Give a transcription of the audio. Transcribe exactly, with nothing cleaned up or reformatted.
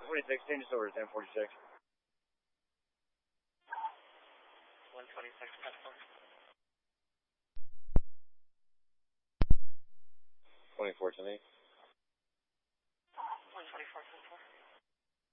twenty-six, change this over to ten forty-six. one twenty-six, twenty-four, ten eight.